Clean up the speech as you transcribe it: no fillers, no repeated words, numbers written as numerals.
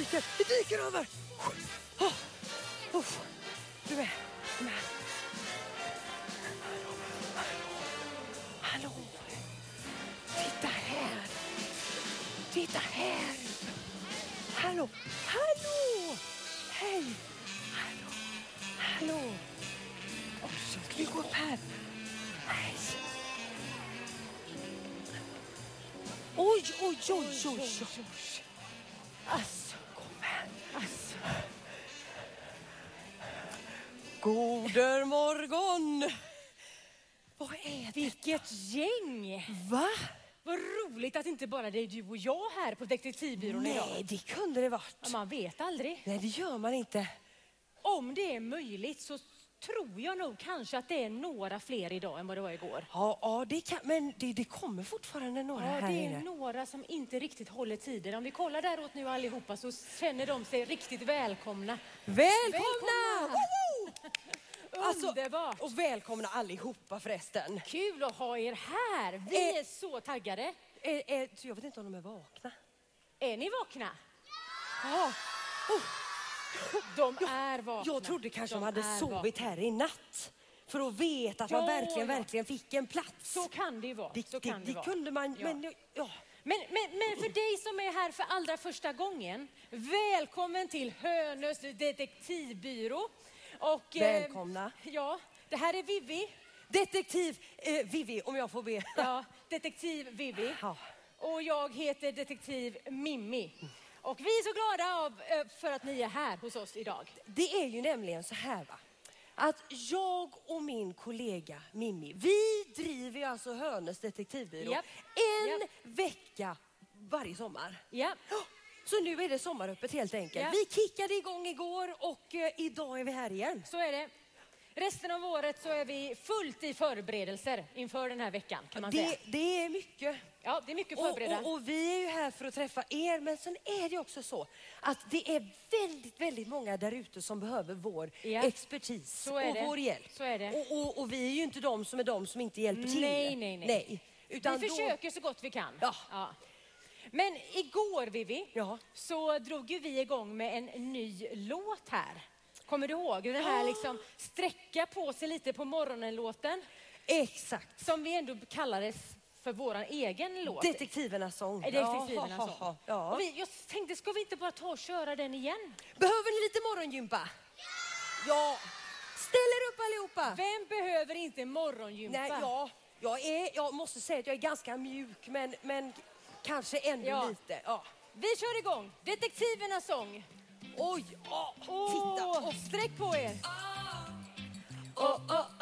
Vi dyker över. Du är med. Hallå. Titta här. Titta här. Hallå. Hallå. Hej. Hallå. Hallå. Ska vi gå upp här? Hej. Oj. Alltså, kom här. Alltså. Goder morgon. Vad är det? Vilket gäng! Va? Vad roligt att inte bara det är du och jag här på detektivbyrån idag. Nej, det kunde det varit. Ja, man vet aldrig. Nej, det gör man inte. Om det är möjligt så tror jag nog kanske att det är några fler idag än vad det var igår. Ja, det kan, men det kommer fortfarande några här Ja, det är inne. några som inte riktigt håller tider. Om vi kollar däråt nu allihopa så känner de sig riktigt välkomna. Välkomna! Alltså, Underbart! och välkomna allihopa förresten. Kul att ha er här. Vi är så taggade. Så jag vet inte om de är vakna. Är ni vakna? Ja. De är vakna. Jag trodde kanske de hade är sovit vakna. här i natt. För att veta att man verkligen fick en plats. Så kan det ju vara. Det kunde man, Ja. men ja. Men för dig som är här för allra första gången, välkommen till Hönös detektivbyrå. Och, Välkomna. Ja, det här är Vivi. Detektiv Vivi, om jag får be. Ja, detektiv Vivi. Ja. Och jag heter detektiv Mimmi. Och vi är så glada för att ni är här hos oss idag. Det är ju nämligen så här, va. Att jag och min kollega Mimmi, vi driver ju alltså Hönös detektivbyrå en vecka varje sommar. Ja. Så nu är det sommaröppet helt enkelt. Ja. Vi kickade igång igår och idag är vi här igen. Så är det. Resten av året så är vi fullt i förberedelser inför den här veckan, kan man säga. Det är mycket. Ja, det är mycket förbereda. Och vi är ju här för att träffa er, men sen är det också så att det är väldigt många där ute som behöver vår expertis och vår hjälp. Så är det. Och vi är ju inte de som inte hjälper till. Nej. Utan vi försöker så gott vi kan. Ja. Men igår, Vivi, Ja. så drog ju vi igång med en ny låt här. Kommer du ihåg? Den här liksom sträcka på sig lite på morgonen-låten. Exakt. Som vi ändå kallades för våran egen låt. Detektivernas sång. Detektivernas sång. Ja. Och jag tänkte, ska vi inte bara ta och köra den igen? Behöver ni lite morgongympa? Ja. Ställer upp allihopa. Vem behöver inte morgongympa? Nej, jag måste säga att jag är ganska mjuk, men kanske ändå lite. Ja. Vi kör igång. Detektivernas sång. Oj, titta. Sträck på er.